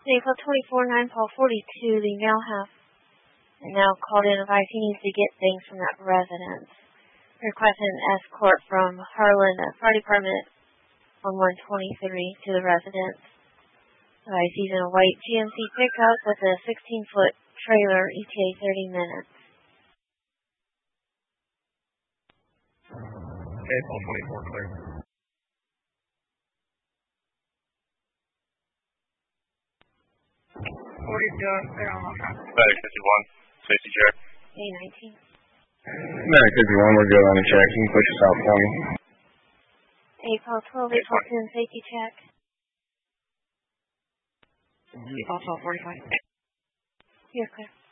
Vehicle 24-9, Paul 42, the male have now called in advice he needs to get things from that residence. Requesting an escort from Harlan Fire Department on 123 to the residence. He's in a white GMC pickup with a 16-foot trailer, ETA 30 minutes. Okay, Paul 24 clear. What are you doing? They're on the front. Medic 51, safety check. A19. Medic 51, we're good on the check. You can push us out for me. Paul 12, Paul 10, safety check. Paul 12, 45. You're clear.